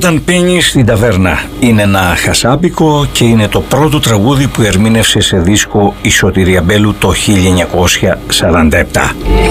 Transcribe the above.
Όταν πίνεις στην ταβέρνα είναι ένα χασάπικο και είναι το πρώτο τραγούδι που ερμήνευσε σε δίσκο η Σωτηρία Μπέλου το 1947.